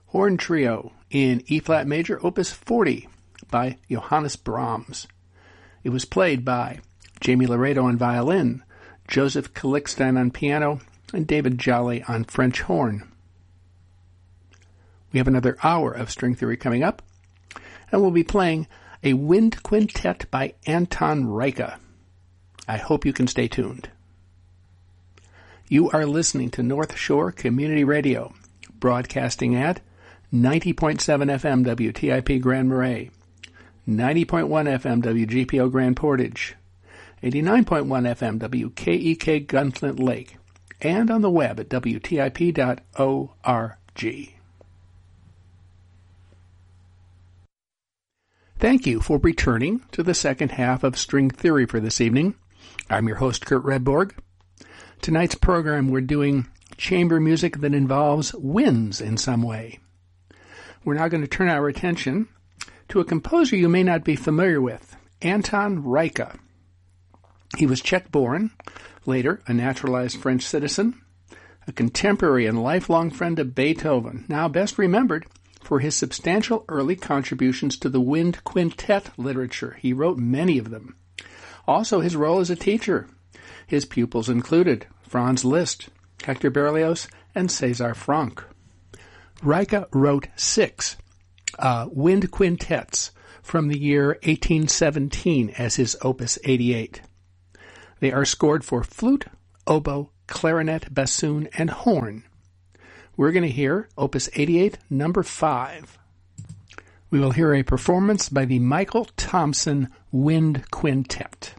Horn Trio in E-flat major, Opus 40 by Johannes Brahms. It was played by Jamie Laredo on violin, Joseph Kalickstein on piano, and David Jolly on French horn. We have another hour of string theory coming up, and we'll be playing a wind quintet by Anton Reicha. I hope you can stay tuned. You are listening to North Shore Community Radio, broadcasting at 90.7 FM WTIP Grand Marais, 90.1 FM WGPO Grand Portage, 89.1 FM WKEK Gunflint Lake, and on the web at WTIP.org. Thank you for returning to the second half of String Theory for this evening. I'm your host, Kurt Redborg. Tonight's program, we're doing chamber music that involves winds in some way. We're now going to turn our attention to a composer you may not be familiar with, Anton Reicha. He was Czech-born, later a naturalized French citizen, a contemporary and lifelong friend of Beethoven, now best remembered for his substantial early contributions to the wind quintet literature. He wrote many of them. Also, his role as a teacher. His pupils included Franz Liszt, Hector Berlioz, and César Franck. Reicha wrote 6 wind quintets from the year 1817 as his Opus 88. They are scored for flute, oboe, clarinet, bassoon, and horn. We're going to hear Opus 88, number 5. We will hear a performance by the Michael Thompson Wind Quintet.